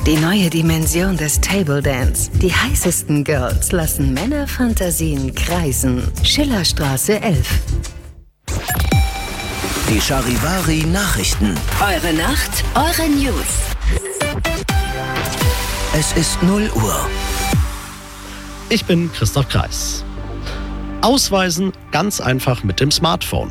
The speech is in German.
Die neue Dimension des Table Dance. Die heißesten Girls lassen Männerfantasien kreisen. Schillerstraße 11. Die Charivari Nachrichten. Eure Nacht, eure News. Es ist 0 Uhr. Ich bin Christoph Kreis. Ausweisen ganz einfach mit dem Smartphone.